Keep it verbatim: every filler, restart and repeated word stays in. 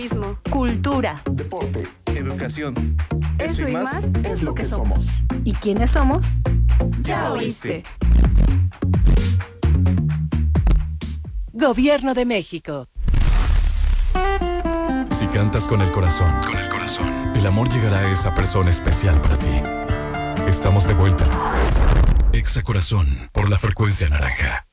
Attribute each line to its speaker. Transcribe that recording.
Speaker 1: Cultura,
Speaker 2: deporte,
Speaker 3: educación.
Speaker 1: eso y más
Speaker 2: es lo que somos.
Speaker 1: ¿Y quiénes somos?
Speaker 2: Ya oíste.
Speaker 4: Gobierno de México.
Speaker 5: Si cantas con el corazón,
Speaker 3: Con el corazón.
Speaker 5: el amor llegará a esa persona especial para ti. Estamos de vuelta. Exa Corazón, por la frecuencia naranja.